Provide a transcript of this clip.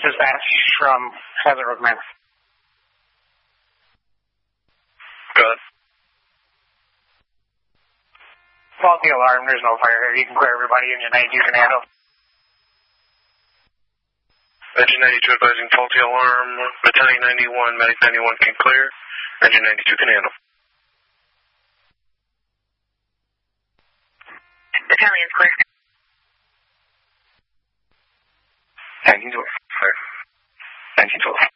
dispatch from Hazard Road Manor. Good. Faulty alarm, there's no fire here. You can clear everybody. Engine 92 can handle. Engine 92 advising faulty alarm. Battalion 91, Medic 91 can clear. Engine 92 can handle. Battalion's clear. 1912, clear. 1912.